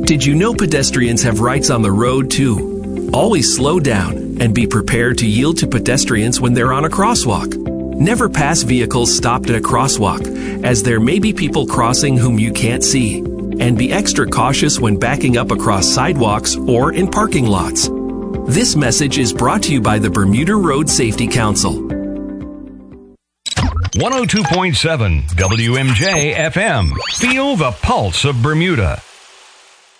Did you know pedestrians have rights on the road too? Always slow down and be prepared to yield to pedestrians when they're on a crosswalk. Never pass vehicles stopped at a crosswalk, as there may be people crossing whom you can't see. And be extra cautious when backing up across sidewalks or in parking lots. This message is brought to you by the Bermuda Road Safety Council. 102.7 WMJ FM. Feel the pulse of Bermuda.